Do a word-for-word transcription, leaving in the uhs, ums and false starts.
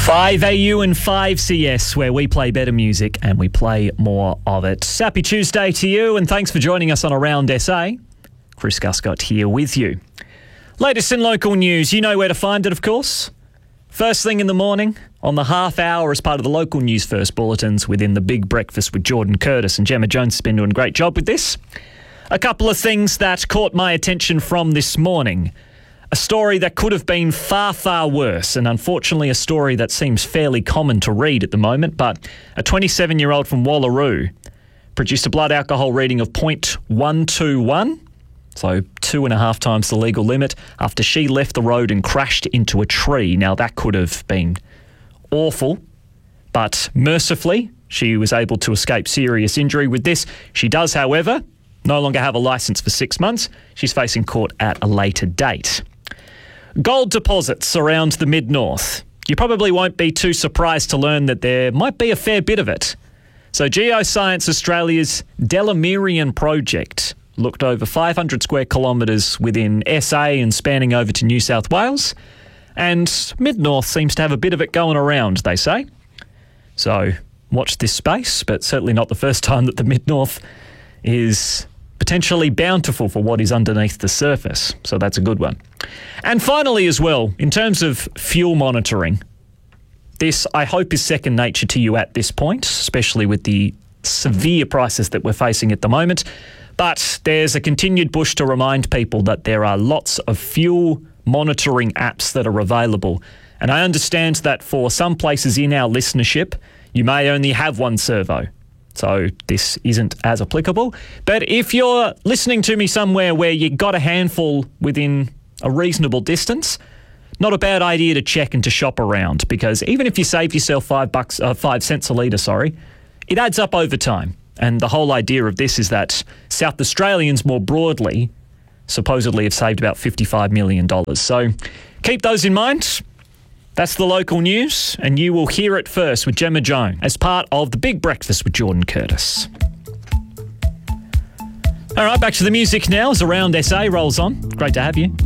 five A U and five C S, where we play better music and we play more of it. Happy Tuesday to you, and thanks for joining us on Around S A. Chris Guscott here with you. Latest in local news, you know where to find it, of course. First thing in the morning, on the half hour as part of the local news first bulletins within the Big Breakfast with Jordan Curtis, and Gemma Jones has been doing a great job with this. A couple of things that caught my attention from this morning. A story that could have been far, far worse, and unfortunately a story that seems fairly common to read at the moment, but a twenty-seven-year-old from Wallaroo produced a blood alcohol reading of zero point one two one, so two and a half times the legal limit, after she left the road and crashed into a tree. Now, that could have been awful, but mercifully, she was able to escape serious injury with this. She does, however, no longer have a licence for six months. She's facing court at a later date. Gold deposits around the Mid-North. You probably won't be too surprised to learn that there might be a fair bit of it. So Geoscience Australia's Delamerian project looked over five hundred square kilometres within S A and spanning over to New South Wales. And Mid-North seems to have a bit of it going around, they say. So watch this space, but certainly not the first time that the Mid-North is potentially bountiful for what is underneath the surface. So that's a good one. And finally as well, in terms of fuel monitoring, this I hope is second nature to you at this point, especially with the severe prices that we're facing at the moment. But there's a continued push to remind people that there are lots of fuel monitoring apps that are available. And I understand that for some places in our listenership, you may only have one servo. So this isn't as applicable. But if you're listening to me somewhere where you got a handful within a reasonable distance, not a bad idea to check and to shop around, because even if you save yourself five bucks, uh, five cents a litre, sorry, it adds up over time. And the whole idea of this is that South Australians more broadly supposedly have saved about fifty-five million dollars. So keep those in mind. That's the local news, and you will hear it first with Gemma Jones as part of the Big Breakfast with Jordan Curtis. All right, back to the music now as Around S A rolls on. Great to have you.